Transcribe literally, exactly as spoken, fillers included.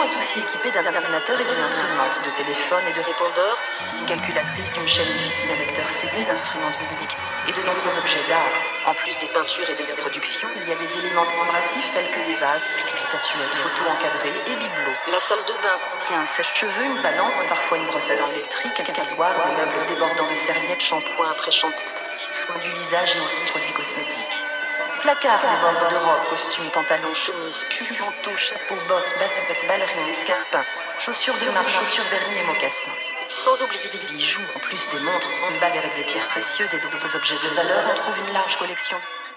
sont aussi équipés d'un ordinateur et d'une imprimante, de téléphone et de répondeurs, d'une calculatrice, d'une chaîne vidéo, d'un lecteur C D, d'instruments de musique et de nombreux objets d'art. En plus des peintures et des reproductions, il y a des éléments décoratifs tels que des vases, statuettes, photos encadrées et bibelots. La salle de bain contient un sèche-cheveux, une balance, parfois une brosse à dents électrique, un casoir, des meubles débordant de serviettes, shampoing après shampoing, soins du visage et autres produits cosmétiques. Placard déborde de robes, costumes, pantalons, chemises, pulls, manteaux, chapeaux, bottes, baskets, ballerines, escarpins, chaussures de marche, chaussures vernis et mocassins. Sans oublier des bijoux, en plus des montres, une bague avec des pierres précieuses et d'autres objets de valeur, on trouve une large collection